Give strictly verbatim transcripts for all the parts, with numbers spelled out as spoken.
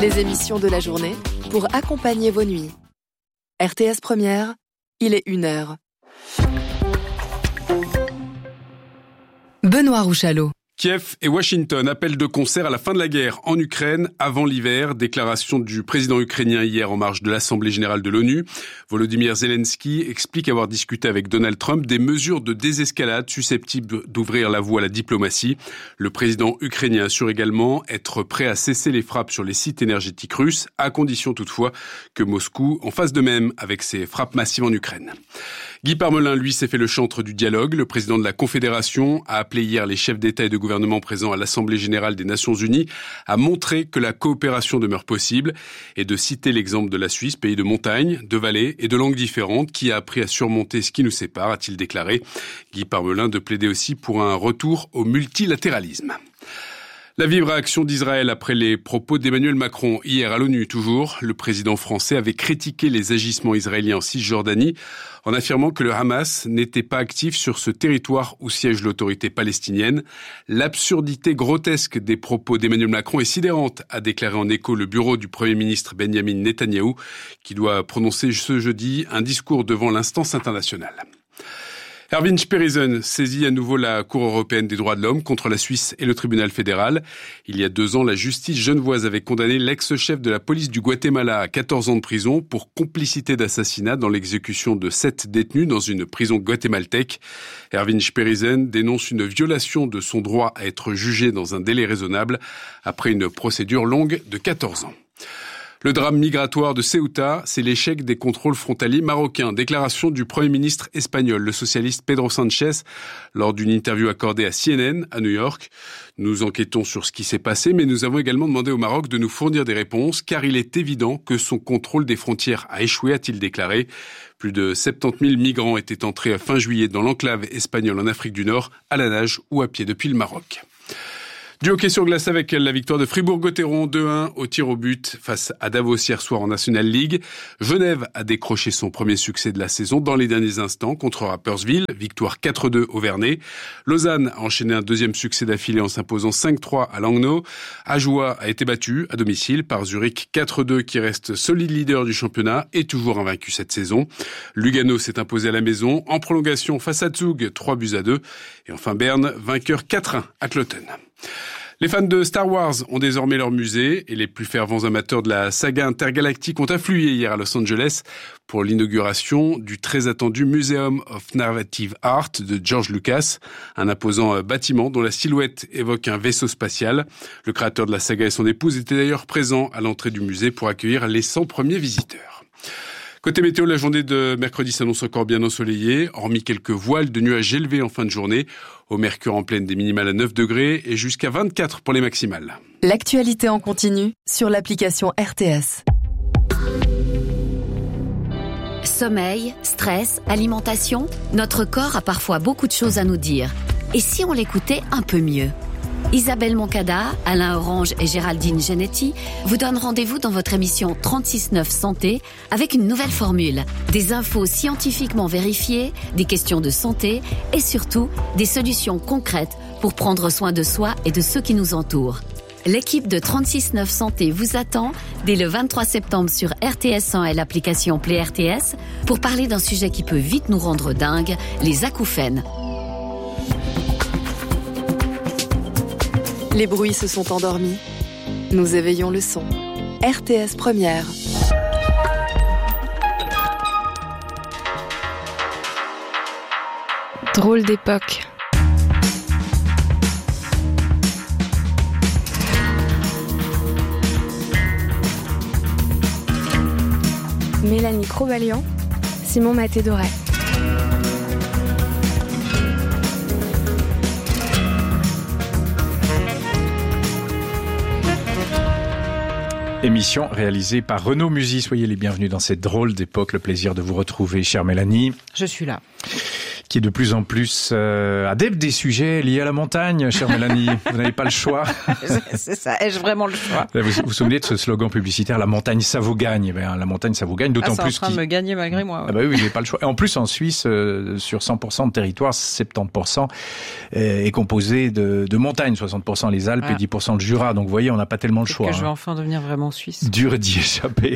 Les émissions de la journée pour accompagner vos nuits. R T S Première, il est une heure. Benoît Rouchalot. Kiev et Washington appellent de concert à la fin de la guerre en Ukraine avant l'hiver. Déclaration du président ukrainien hier en marge de l'Assemblée générale de l'ONU. Volodymyr Zelensky explique avoir discuté avec Donald Trump des mesures de désescalade susceptibles d'ouvrir la voie à la diplomatie. Le président ukrainien assure également être prêt à cesser les frappes sur les sites énergétiques russes, à condition toutefois que Moscou en fasse de même avec ses frappes massives en Ukraine. Guy Parmelin, lui, s'est fait le chantre du dialogue. Le président de la Confédération a appelé hier les chefs d'État et de gouvernement présents à l'Assemblée générale des Nations unies à montrer que la coopération demeure possible et de citer l'exemple de la Suisse, pays de montagne, de vallées et de langues différentes, qui a appris à surmonter ce qui nous sépare, a-t-il déclaré. Guy Parmelin de plaider aussi pour un retour au multilatéralisme. La vive réaction d'Israël après les propos d'Emmanuel Macron. Hier à l'ONU, toujours, le président français avait critiqué les agissements israéliens en Cisjordanie en affirmant que le Hamas n'était pas actif sur ce territoire où siège l'autorité palestinienne. L'absurdité grotesque des propos d'Emmanuel Macron est sidérante, a déclaré en écho le bureau du Premier ministre Benjamin Netanyahou, qui doit prononcer ce jeudi un discours devant l'instance internationale. Erwin Sperisen saisit à nouveau la Cour européenne des droits de l'homme contre la Suisse et le tribunal fédéral. Il y a deux ans, la justice genevoise avait condamné l'ex-chef de la police du Guatemala à quatorze ans de prison pour complicité d'assassinat dans l'exécution de sept détenus dans une prison guatémaltèque. Erwin Sperisen dénonce une violation de son droit à être jugé dans un délai raisonnable après une procédure longue de quatorze ans. Le drame migratoire de Ceuta, c'est l'échec des contrôles frontaliers marocains. Déclaration du Premier ministre espagnol, le socialiste Pedro Sánchez, lors d'une interview accordée à C N N à New York. Nous enquêtons sur ce qui s'est passé, mais nous avons également demandé au Maroc de nous fournir des réponses, car il est évident que son contrôle des frontières a échoué, a-t-il déclaré. Plus de soixante-dix mille migrants étaient entrés à fin juillet dans l'enclave espagnole en Afrique du Nord, à la nage ou à pied depuis le Maroc. Du hockey sur glace avec la victoire de Fribourg-Gotteron deux un au tir au but face à Davos hier soir en National League. Genève a décroché son premier succès de la saison dans les derniers instants contre Rapperswil, victoire quatre deux au Vernet. Lausanne a enchaîné un deuxième succès d'affilée en s'imposant cinq trois à Langnau. Ajoie a été battu à domicile par Zurich quatre deux qui reste solide leader du championnat et toujours invaincu cette saison. Lugano s'est imposé à la maison en prolongation face à Zug, trois buts à deux. Et enfin Berne, vainqueur quatre un à Cloten. Les fans de Star Wars ont désormais leur musée et les plus fervents amateurs de la saga intergalactique ont afflué hier à Los Angeles pour l'inauguration du très attendu Museum of Narrative Art de George Lucas, un imposant bâtiment dont la silhouette évoque un vaisseau spatial. Le créateur de la saga et son épouse étaient d'ailleurs présents à l'entrée du musée pour accueillir les cent premiers visiteurs. Côté météo, la journée de mercredi s'annonce encore bien ensoleillée, hormis quelques voiles de nuages élevés en fin de journée. Au mercure en pleine, des minimales à neuf degrés et jusqu'à vingt-quatre pour les maximales. L'actualité en continu sur l'application R T S. Sommeil, stress, alimentation, notre corps a parfois beaucoup de choses à nous dire. Et si on l'écoutait un peu mieux ? Isabelle Moncada, Alain Orange et Géraldine Genetti vous donnent rendez-vous dans votre émission trente-six neuf Santé avec une nouvelle formule. Des infos scientifiquement vérifiées, des questions de santé et surtout des solutions concrètes pour prendre soin de soi et de ceux qui nous entourent. L'équipe de trente-six neuf Santé vous attend dès le vingt-trois septembre sur R T S cent et l'application Play R T S pour parler d'un sujet qui peut vite nous rendre dingues, les acouphènes. Les bruits se sont endormis. Nous éveillons le son. R T S Première. Drôle d'époque. Mélanie Crobalian, Simon Maté-Doré. Émission réalisée par Renaud Musy. Soyez les bienvenus dans cette drôle d'époque. Le plaisir de vous retrouver, chère Mélanie. Je suis là. qui est de plus en plus euh, adepte des sujets liés à la montagne, chère Mélanie. Vous n'avez pas le choix. C'est ça, ai-je vraiment le choix? Vous vous, vous souvenez de ce slogan publicitaire, la montagne ça vous gagne. Eh bien, la montagne ça vous gagne, d'autant ah, plus c'est en train qu'il... de me gagner malgré moi. Ouais. Ah bah oui, vous n'avez pas le choix. Et en plus, en Suisse, euh, sur cent pour cent de territoire, soixante-dix pour cent est composé de, de montagnes, soixante pour cent les Alpes ah. et dix pour cent le Jura. Donc vous voyez, on n'a pas tellement le choix. Que je vais hein. enfin devenir vraiment suisse. Dur d'y échapper.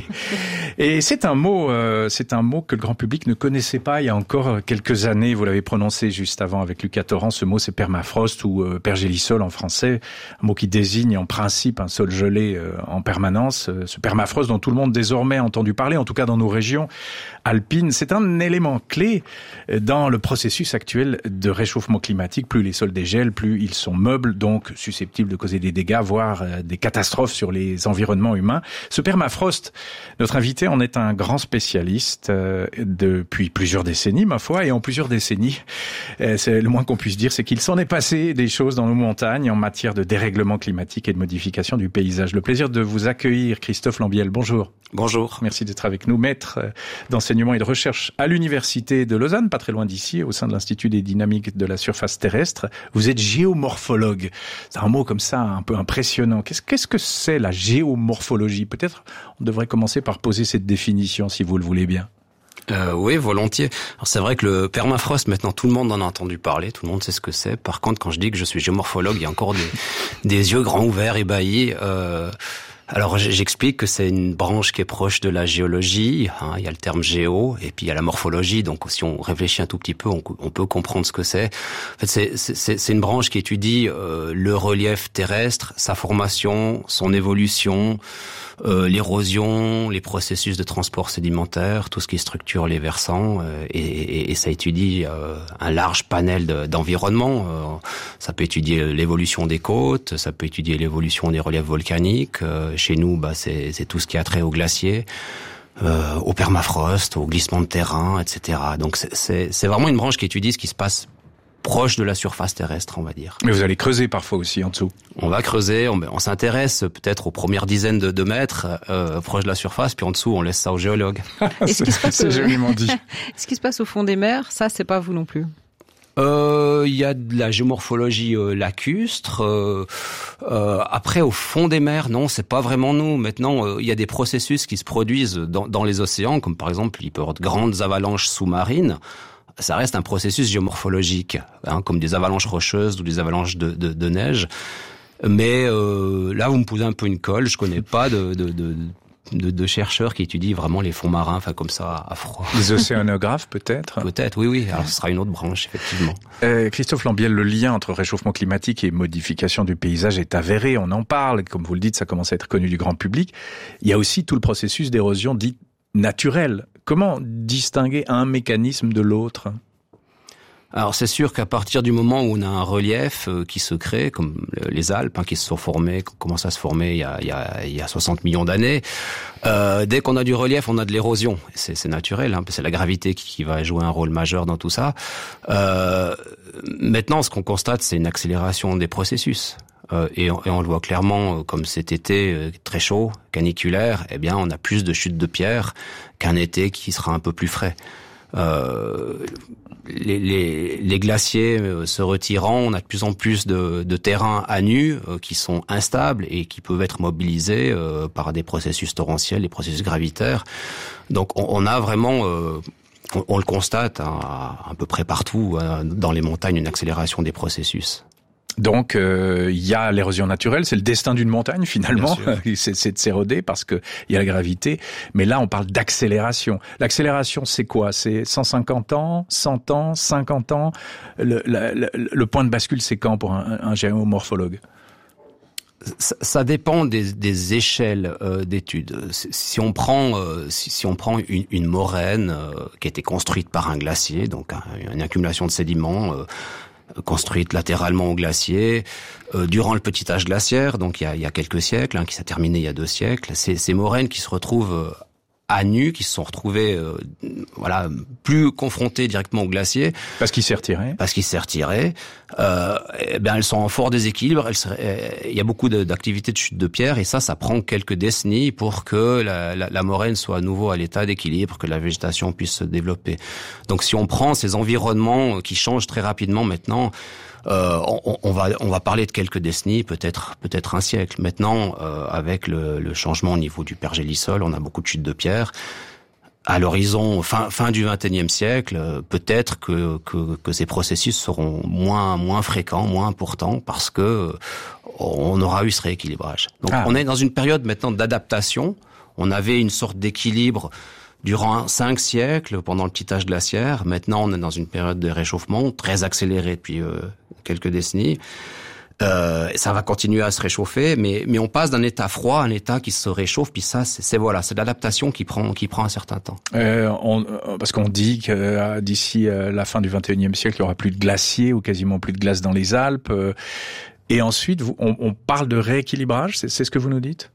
Et c'est un mot, euh, c'est un mot que le grand public ne connaissait pas il y a encore quelques années. Vous l'avez prononcé juste avant avec Lucas Torrent. Ce mot, c'est permafrost ou euh, pergélisol en français. Un mot qui désigne en principe un sol gelé euh, en permanence. Euh, ce permafrost dont tout le monde désormais a entendu parler, en tout cas dans nos régions alpines. C'est un élément clé dans le processus actuel de réchauffement climatique. Plus les sols dégèlent, plus ils sont meubles, donc susceptibles de causer des dégâts, voire euh, des catastrophes sur les environnements humains. Ce permafrost, notre invité en est un grand spécialiste euh, depuis plusieurs décennies, ma foi, et en plusieurs décennies, euh, c'est le moins qu'on puisse dire, c'est qu'il s'en est passé des choses dans nos montagnes en matière de dérèglement climatique et de modification du paysage. Le plaisir de vous accueillir, Christophe Lambiel. Bonjour. Bonjour. Merci d'être avec nous, maître d'enseignement et de recherche à l'université de Lausanne, pas très loin d'ici, au sein de l'Institut des dynamiques de la surface terrestre. Vous êtes géomorphologue. C'est un mot comme ça, un peu impressionnant. Qu'est-ce, qu'est-ce que c'est la géomorphologie? Peut-être on devrait commencer par poser cette définition, si vous le voulez bien. Euh, oui, volontiers. Alors c'est vrai que le permafrost, maintenant tout le monde en a entendu parler, tout le monde sait ce que c'est. Par contre, quand je dis que je suis géomorphologue, il y a encore des, des yeux grands ouverts, ébahis. Euh, alors j'explique que c'est une branche qui est proche de la géologie. Hein, il y a le terme géo et puis il y a la morphologie. Donc si on réfléchit un tout petit peu, on, on peut comprendre ce que c'est. En fait, c'est, c'est, c'est une branche qui étudie euh, le relief terrestre, sa formation, son évolution. Euh, l'érosion, les processus de transport sédimentaire, tout ce qui structure les versants, euh, et, et, et ça étudie euh, un large panel de, d'environnements. Euh, ça peut étudier l'évolution des côtes, ça peut étudier l'évolution des reliefs volcaniques. Euh, chez nous, bah, c'est, c'est tout ce qui a trait aux glaciers, euh, au permafrost, au glissement de terrain, et cetera. Donc c'est, c'est, c'est vraiment une branche qui étudie ce qui se passe proche de la surface terrestre, on va dire. Mais vous allez creuser parfois aussi en dessous. On va creuser, on, on s'intéresse peut-être aux premières dizaines de, de mètres euh, proche de la surface, puis en dessous, on laisse ça aux géologues. Est-ce qui se passe c'est au... joliment dit. Ce qui se passe au fond des mers, ça, c'est pas vous non plus. Euh, il y a de la géomorphologie euh, lacustre. Euh, euh, après, au fond des mers, non, c'est pas vraiment nous. Maintenant, euh, il y a des processus qui se produisent dans, dans les océans, comme par exemple, il peut y avoir de grandes avalanches sous-marines. Ça reste un processus géomorphologique, hein, comme des avalanches rocheuses ou des avalanches de, de, de neige. Mais euh, là, vous me posez un peu une colle. Je connais pas de, de, de, de, de chercheurs qui étudient vraiment les fonds marins, enfin comme ça, à froid. Les océanographes, peut-être. Peut-être, oui, oui. Alors, ce sera une autre branche, effectivement. Euh, Christophe Lambiel, le lien entre réchauffement climatique et modification du paysage est avéré. On en parle. Comme vous le dites, ça commence à être connu du grand public. Il y a aussi tout le processus d'érosion dite naturelle. Comment distinguer un mécanisme de l'autre ? Alors c'est sûr qu'à partir du moment où on a un relief euh, qui se crée, comme les Alpes, hein, qui se sont formées, qui commencent à se former il y a, il y a, il y a soixante millions d'années, euh, dès qu'on a du relief, on a de l'érosion. C'est, c'est naturel, hein, c'est la gravité qui, qui va jouer un rôle majeur dans tout ça. Euh, maintenant, ce qu'on constate, c'est une accélération des processus. Euh, et, on, et on le voit clairement, comme cet été euh, très chaud, caniculaire, eh bien, on a plus de chutes de pierres qu'un été qui sera un peu plus frais. Euh, les, les, les glaciers euh, se retirant, on a de plus en plus de, de terrains à nu euh, qui sont instables et qui peuvent être mobilisés euh, par des processus torrentiels, des processus gravitaires. Donc, on, on a vraiment... Euh, on, on le constate hein, à, à peu près partout hein, dans les montagnes, une accélération des processus. Donc, il euh, y a l'érosion naturelle, c'est le destin d'une montagne finalement, c'est, c'est de s'éroder parce que il y a la gravité. Mais là, on parle d'accélération. L'accélération, c'est quoi ? C'est cent cinquante ans, cent ans, cinquante ans. Le, la, le, le point de bascule, c'est quand pour un, un géomorphologue ? Ça, ça dépend des, des échelles euh, d'études. Si on prend, euh, si, si on prend une, une moraine euh, qui a été construite par un glacier, donc un, une accumulation de sédiments. Euh, construite latéralement au glacier, euh, durant le petit âge glaciaire, donc il y a, il y a quelques siècles, hein, qui s'est terminé il y a deux siècles. C'est ces moraines qui se retrouvent à nu, qui se sont retrouvés, euh, voilà, plus confrontés directement au glacier. Parce qu'il s'est retiré. Parce qu'il s'est retiré. Euh, eh bien, elles sont en fort déséquilibre. Elles seraient, il y a beaucoup de, d'activités de chute de pierre, et ça, ça prend quelques décennies pour que la, la, la moraine soit à nouveau à l'état d'équilibre, que la végétation puisse se développer. Donc, si on prend ces environnements qui changent très rapidement maintenant, Euh, on, on va on va parler de quelques décennies, peut-être peut-être un siècle. Maintenant, euh, avec le, le changement au niveau du pergélisol, on a beaucoup de chutes de pierre. À l'horizon fin fin du vingt et unième siècle, euh, peut-être que, que que ces processus seront moins moins fréquents, moins importants, parce que euh, on aura eu ce rééquilibrage. Donc, ah. on est dans une période maintenant d'adaptation. On avait une sorte d'équilibre durant cinq siècles, pendant le petit âge glaciaire. Maintenant, on est dans une période de réchauffement très accélérée depuis euh, quelques décennies. Euh, ça va continuer à se réchauffer, mais mais on passe d'un état froid à un état qui se réchauffe. Puis ça, c'est, c'est voilà, c'est l'adaptation qui prend qui prend un certain temps. Euh, on, parce qu'on dit que euh, d'ici euh, la fin du vingt et unième siècle, il y aura plus de glaciers ou quasiment plus de glace dans les Alpes. Euh, et ensuite, vous, on, on parle de rééquilibrage. C'est, c'est ce que vous nous dites?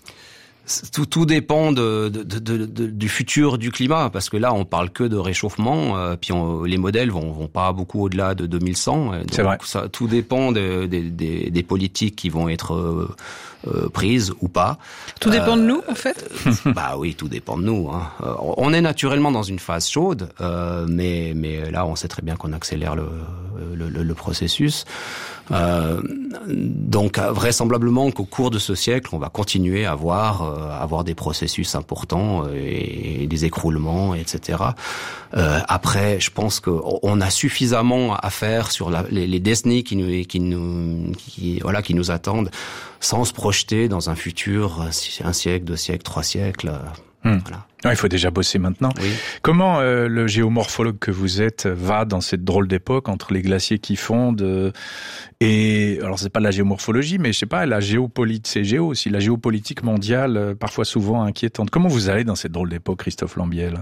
Tout, tout dépend de, de, de, de, du futur du climat, parce que là, on parle que de réchauffement, euh, puis on, les modèles vont, vont pas beaucoup au-delà de deux mille cent. Donc c'est vrai. Ça, tout dépend de, de, de, des politiques qui vont être euh, euh, prises ou pas. Tout dépend euh, de nous, en fait. Bah oui, tout dépend de nous. Hein. On est naturellement dans une phase chaude, euh, mais, mais là, on sait très bien qu'on accélère le, le, le, le processus. Euh, donc vraisemblablement qu'au cours de ce siècle, on va continuer à avoir euh, avoir des processus importants et, et des écroulements, et cetera. Euh, après, je pense qu'on a suffisamment à faire sur la, les, les décennies qui nous qui nous qui voilà qui nous attendent, sans se projeter dans un futur un siècle, deux siècles, trois siècles. Hum. Voilà. Non, il faut déjà bosser maintenant. Oui. Comment euh, le géomorphologue que vous êtes va dans cette drôle d'époque entre les glaciers qui fondent euh, et alors c'est pas de la géomorphologie, mais je sais pas, la géopolitique, c'est géo aussi, la géopolitique mondiale, euh, parfois souvent inquiétante. Comment vous allez dans cette drôle d'époque, Christophe Lambiel?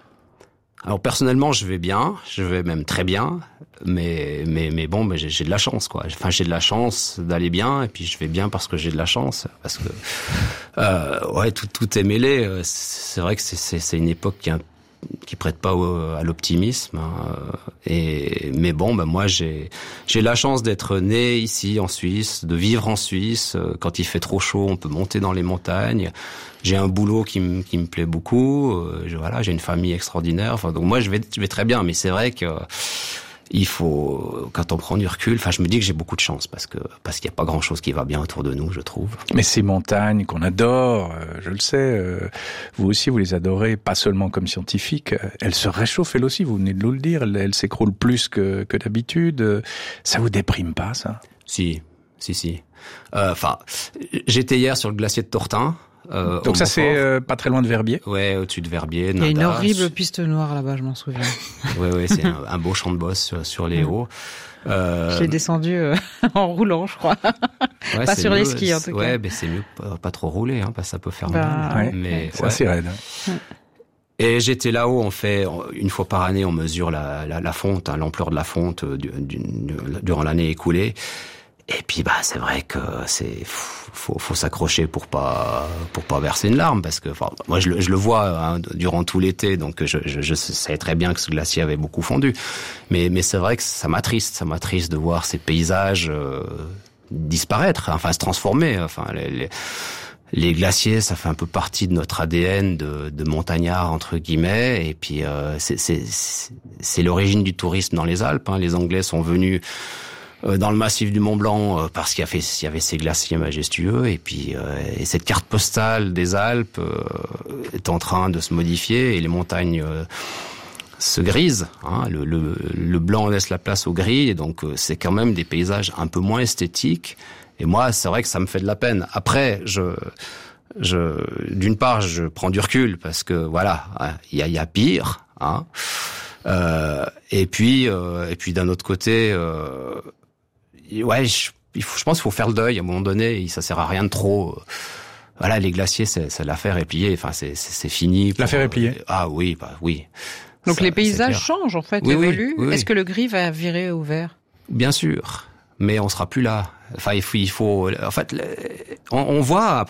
Alors personnellement, je vais bien, je vais même très bien, mais mais mais bon, mais j'ai, j'ai de la chance quoi. Enfin, j'ai de la chance d'aller bien, et puis je vais bien parce que j'ai de la chance, parce que euh, ouais, tout tout est mêlé. C'est vrai que c'est c'est, c'est une époque qui a, qui prête pas au, à l'optimisme. Hein. Et mais bon, ben moi j'ai j'ai la chance d'être né ici en Suisse, de vivre en Suisse. Quand il fait trop chaud, on peut monter dans les montagnes. J'ai un boulot qui me qui me plaît beaucoup. Je, voilà, j'ai une famille extraordinaire. Enfin, donc moi je vais je vais très bien. Mais c'est vrai que il faut, quand on prend du recul, enfin, je me dis que j'ai beaucoup de chance parce que parce qu'il n'y a pas grand-chose qui va bien autour de nous, je trouve. Mais ces montagnes qu'on adore, euh, je le sais, euh, vous aussi, vous les adorez, pas seulement comme scientifique. Elles se réchauffent, elles aussi, vous venez de nous le dire. Elles, elles s'écroulent plus que, que d'habitude. Ça vous déprime pas, ça? Si, si, si. Enfin, euh, j'étais hier sur le glacier de Tortin. Euh, Donc ça, c'est euh, pas très loin de Verbier. Ouais, au-dessus de Verbier. Il y a une horrible piste noire là-bas, je m'en souviens. Ouais, ouais, c'est un, un beau champ de bosse sur, sur les hauts. Euh... Je l'ai descendu euh, en roulant, je crois. Ouais, pas sur mieux, les skis, en tout ouais, cas. Ouais, mais c'est mieux pas, pas trop rouler, hein, parce que ça peut faire bah, mal. Ouais, mais c'est ouais. assez raide. Et j'étais là-haut, on fait, une fois par année, on mesure la, la, la fonte, hein, l'ampleur de la fonte du, du, durant l'année écoulée. Et puis bah c'est vrai que c'est faut faut s'accrocher pour pas pour pas verser une larme, parce que enfin moi je le je le vois hein, durant tout l'été, donc je je je sais très bien que ce glacier avait beaucoup fondu, mais mais c'est vrai que ça m'attriste ça m'attriste de voir ces paysages euh, disparaître, enfin se transformer, enfin les, les les glaciers, ça fait un peu partie de notre A D N de, de montagnard entre guillemets, et puis euh, c'est c'est c'est l'origine du tourisme dans les Alpes. Hein. Les Anglais sont venus dans le massif du Mont Blanc parce qu'il y avait, il y avait ces glaciers majestueux, et puis euh, et cette carte postale des Alpes euh, est en train de se modifier, et les montagnes euh, se grisent, hein, le, le, le blanc laisse la place au gris, et donc euh, c'est quand même des paysages un peu moins esthétiques, et moi c'est vrai que ça me fait de la peine. Après, je je d'une part je prends du recul parce que voilà, il y a, y a pire, hein, euh, et puis euh, et puis d'un autre côté euh, ouais, je, il faut, je pense qu'il faut faire le deuil à un moment donné. Ça sert à rien de trop. Voilà, les glaciers, c'est, c'est l'affaire est pliée. Enfin, c'est, c'est, c'est fini. Pour, l'affaire est pliée. Ah oui, bah oui. Donc ça, les paysages changent en fait, oui, évoluent. Oui, oui, Est-ce oui. que le gris va virer au vert? Bien sûr, mais on sera plus là. Enfin, il faut, il faut. En fait, on, on voit après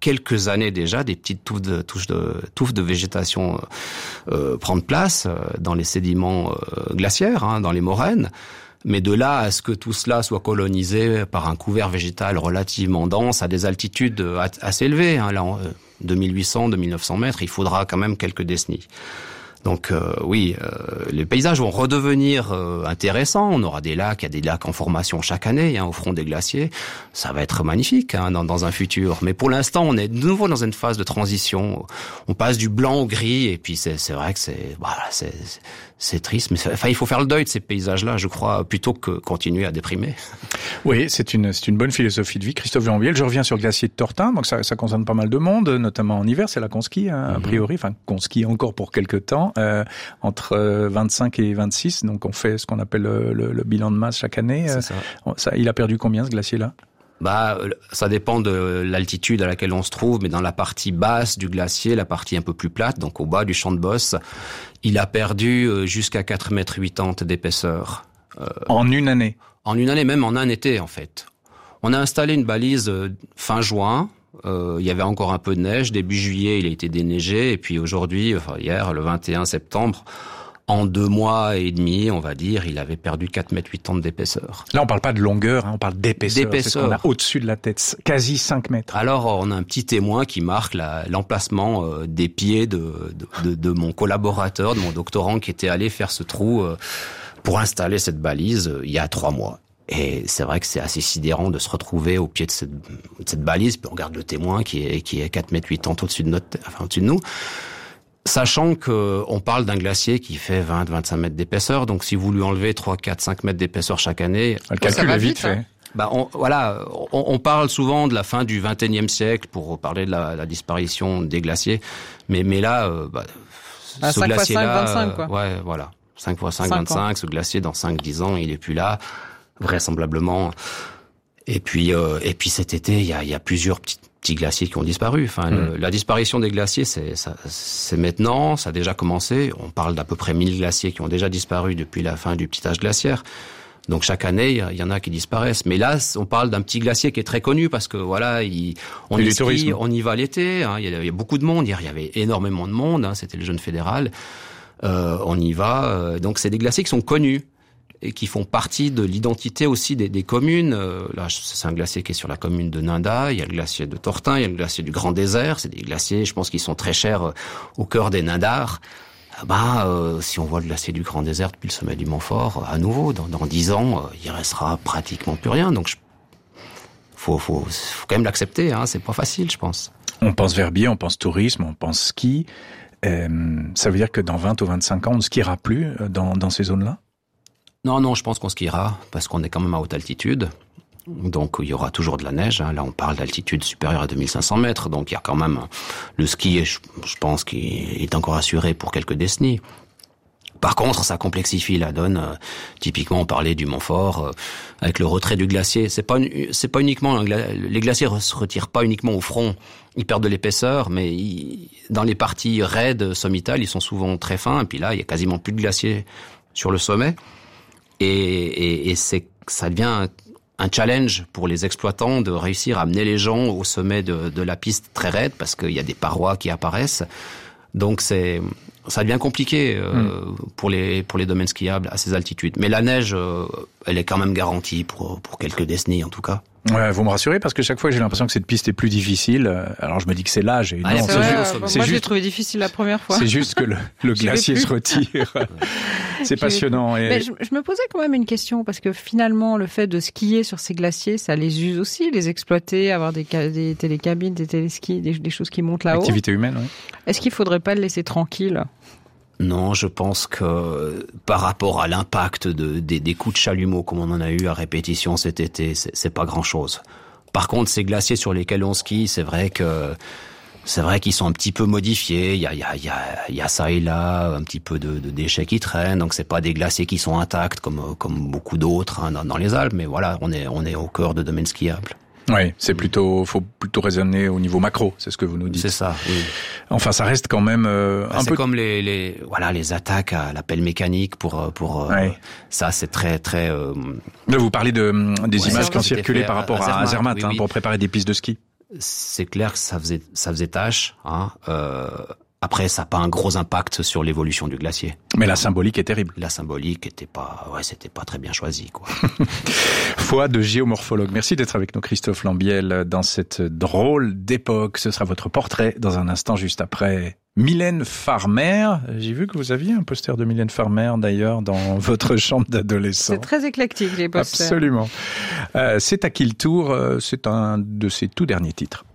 quelques années déjà, des petites touffes de, touffes de, touffes de végétation euh, prendre place euh, dans les sédiments euh, glaciaires, hein, dans les moraines. Mais de là à ce que tout cela soit colonisé par un couvert végétal relativement dense à des altitudes assez élevées, hein, là, deux mille huit cents, deux mille neuf cents mètres, il faudra quand même quelques décennies. Donc euh, oui, euh, les paysages vont redevenir euh, intéressants. On aura des lacs, il y a des lacs en formation chaque année, hein, au front des glaciers. Ça va être magnifique, hein, dans, dans un futur. Mais pour l'instant, on est de nouveau dans une phase de transition. On passe du blanc au gris, et puis c'est, c'est vrai que c'est, voilà, c'est, c'est triste. Mais enfin, il faut faire le deuil de ces paysages-là, je crois, plutôt que continuer à déprimer. Oui, c'est une c'est une bonne philosophie de vie. Christophe Jean-Biel, je reviens sur le glacier de Tortin. Donc ça, ça concerne pas mal de monde, notamment en hiver. C'est là qu'on skie, hein, a priori, enfin qu'on skie encore pour quelques temps. Euh, entre vingt-cinq et vingt-six, donc on fait ce qu'on appelle le, le, le bilan de masse chaque année. C'est ça. ça. Il a perdu combien, ce glacier-là? Bah, ça dépend de l'altitude à laquelle on se trouve, mais dans la partie basse du glacier, la partie un peu plus plate, donc au bas du champ de bosse, il a perdu jusqu'à quatre mètres quatre-vingts d'épaisseur. Euh, en une année? En une année, même en un été, en fait. On a installé une balise fin juin. Euh, il y avait encore un peu de neige. Début juillet, il a été déneigé. Et puis aujourd'hui, enfin hier, le vingt et un septembre, en deux mois et demi, on va dire, il avait perdu quatre mètres quatre-vingts d'épaisseur. Là, on parle pas de longueur, hein, on parle d'épaisseur. D'épaisseur. C'est ce qu'on a au-dessus de la tête, quasi cinq mètres. Alors, on a un petit témoin qui marque la, l'emplacement euh, des pieds de, de, de, de mon collaborateur, de mon doctorant, qui était allé faire ce trou euh, pour installer cette balise euh, il y a trois mois. Et c'est vrai que c'est assez sidérant de se retrouver au pied de cette, de cette balise, puis on regarde le témoin qui est, qui est quatre mètres quatre-vingts au-dessus de notre, enfin, au-dessus de nous. Sachant que on parle d'un glacier qui fait vingt à vingt-cinq mètres d'épaisseur, donc si vous lui enlevez trois, quatre, cinq mètres d'épaisseur chaque année... Le calcul est vite fait. Hein. Bah on, voilà, on, on parle souvent de la fin du vingt et unième siècle pour parler de la, la disparition des glaciers, mais, mais là, euh, bah, ah, ce cinq glacier-là... fois cinq, vingt-cinq, quoi. Ouais, voilà. cinq fois cinq, vingt-cinq, ce glacier, dans cinq dix ans, il est plus là, vraisemblablement. Et puis, euh, et puis cet été, il y a, il y a plusieurs petits, petits glaciers qui ont disparu. Enfin, mmh. le, la disparition des glaciers, c'est, ça, c'est maintenant, ça a déjà commencé. On parle d'à peu près mille glaciers qui ont déjà disparu depuis la fin du petit âge glaciaire. Donc chaque année, il y en a qui disparaissent. Mais là, on parle d'un petit glacier qui est très connu parce que voilà, il, on y skie, on y va l'été. Hein, il y avait beaucoup de monde. Hier, il y avait énormément de monde. Hein, c'était le Jeune Fédéral. Euh, on y va. Euh, donc c'est des glaciers qui sont connus et qui font partie de l'identité aussi des, des communes. Euh, là, c'est un glacier qui est sur la commune de Ninda. Il y a le glacier de Tortin, il y a le glacier du Grand Désert. C'est des glaciers, je pense, qui sont très chers euh, au cœur des Nindars. Bah, euh, si on voit le glacier du Grand Désert depuis le sommet du Montfort, à nouveau, dans, dans dix ans, euh, il restera pratiquement plus rien. Donc, je, faut, faut, faut quand même l'accepter. Hein, c'est pas facile, je pense. On pense verbier, on pense tourisme, on pense ski. Euh, ça veut dire que dans vingt ou vingt-cinq ans, on ne skiera plus dans, dans ces zones-là? Non, non, je pense qu'on skiera, parce qu'on est quand même à haute altitude. Donc, il y aura toujours de la neige. Hein. Là, on parle d'altitude supérieure à deux mille cinq cents mètres. Donc, il y a quand même... Le ski, je, je pense qu'il est encore assuré pour quelques décennies. Par contre, ça complexifie la donne. Euh, typiquement, on parlait du Montfort, euh, avec le retrait du glacier. C'est pas, c'est pas uniquement... Gla... Les glaciers ne se retirent pas uniquement au front. Ils perdent de l'épaisseur, mais ils, dans les parties raides sommitales, ils sont souvent très fins. Et puis là, il y a quasiment plus de glacier sur le sommet. Et, et, et c'est, ça devient un, un challenge pour les exploitants de réussir à amener les gens au sommet de, de la piste très raide parce qu'il y a des parois qui apparaissent. Donc c'est, ça devient compliqué euh, mmh. pour les pour les domaines skiables à ces altitudes. Mais la neige, euh, elle est quand même garantie pour pour quelques décennies en tout cas. Ouais, vous me rassurez parce que chaque fois j'ai l'impression que cette piste est plus difficile. Alors je me dis que c'est l'âge. Et ah, non, c'est, c'est vrai, juste, euh, c'est moi juste, je l'ai trouvé difficile la première fois. C'est juste que le, le glacier se retire. C'est passionnant. Et... Mais je, je me posais quand même une question parce que finalement le fait de skier sur ces glaciers, ça les use aussi, les exploiter, avoir des, des télécabines, des téléskis, des, des choses qui montent là-haut. Activité humaine, oui. Est-ce qu'il faudrait pas le laisser tranquille ? Non, je pense que par rapport à l'impact de, des, des coups de chalumeau comme on en a eu à répétition cet été, c'est, c'est pas grand-chose. Par contre, ces glaciers sur lesquels on skie, c'est vrai que c'est vrai qu'ils sont un petit peu modifiés. Il y a, il y a, il y a, il y a ça et là un petit peu de, de déchets qui traînent. Donc c'est pas des glaciers qui sont intacts comme comme beaucoup d'autres hein, dans, dans les Alpes. Mais voilà, on est on est au cœur de domaines skiables. Oui, c'est plutôt, faut plutôt raisonner au niveau macro, c'est ce que vous nous dites. C'est ça. Oui. Enfin, ça reste quand même euh, bah, un c'est peu comme les, les, voilà, les attaques à la pelle mécanique pour, pour. Ouais. Euh, ça, c'est très, très. Euh... Là, vous parlez de des ouais, images qui ont circulé fait par rapport à, à Zermatt, oui, hein, oui. pour préparer des pistes de ski. c'est clair que ça faisait, ça faisait tâche. Hein, euh, après, ça n'a pas un gros impact sur l'évolution du glacier. Mais la symbolique est terrible. La symbolique était pas, ouais, c'était pas très bien choisi, quoi. Foi de géomorphologue. Merci d'être avec nous, Christophe Lambiel, dans cette drôle d'époque. Ce sera votre portrait dans un instant, juste après Mylène Farmer. J'ai vu que vous aviez un poster de Mylène Farmer, d'ailleurs, dans votre chambre d'adolescent. C'est très éclectique, les posters. Absolument. Euh, c'est à qui le tour? C'est un de ses tout derniers titres.